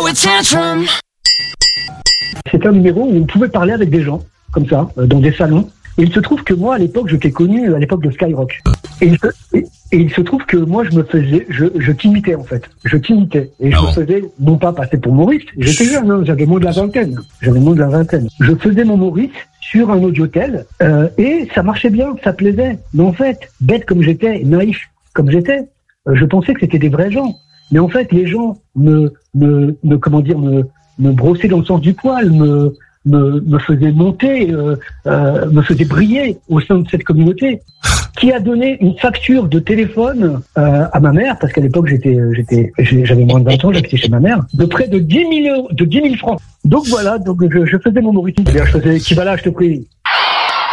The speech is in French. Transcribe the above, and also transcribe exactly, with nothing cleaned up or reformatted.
a tantrum. C'était un numéro où on pouvait parler avec des gens, comme ça, euh, dans des salons. Et il se trouve que moi, à l'époque, je t'ai connu à l'époque de Skyrock. Et il, se, et, et il se trouve que moi, je me faisais, je, je t'imitais en fait. Je t'imitais. Et Ah je bon. faisais, non pas passer pour Maurice, j'étais jeune, hein, j'avais moins de la vingtaine. J'avais moins de la vingtaine. Je faisais mon Maurice sur un audiotel, euh, et ça marchait bien, ça plaisait. Mais en fait, bête comme j'étais, naïf comme j'étais, euh, je pensais que c'était des vrais gens. Mais en fait, les gens me, me, me comment dire, me, me brossaient dans le sens du poil, me, me, me faisaient monter, euh, euh, me faisaient briller au sein de cette communauté, qui a donné une facture de téléphone euh, à ma mère, parce qu'à l'époque j'étais, j'étais, j'avais moins de vingt ans, j'habitais chez ma mère, de près de dix mille euros, de dix mille francs. Donc voilà, donc je, je faisais mon Maurice. Je faisais, qui va là, je te prie.